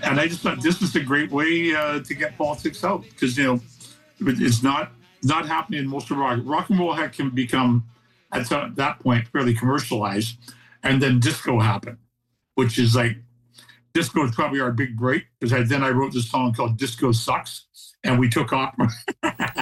And I just thought this was a great way to get politics out because it's not happening in most of rock. Rock and roll can become at that point fairly commercialized, and then disco happened, which is like disco is probably our big break because then I wrote this song called "Disco Sucks," and we took off.